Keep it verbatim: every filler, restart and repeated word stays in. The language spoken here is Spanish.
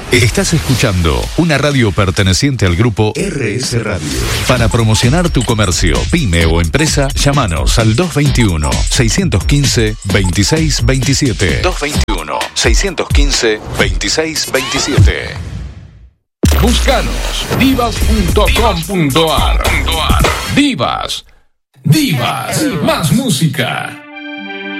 Estás escuchando una radio perteneciente al grupo R S Radio. Para promocionar tu comercio, pyme o empresa, llámanos al dos veintiuno, seiscientos quince, veintiséis veintisiete. dos veintiuno, seiscientos quince, veintiséis veintisiete. Búscanos divas punto com punto ar. Divas, Divas, más música.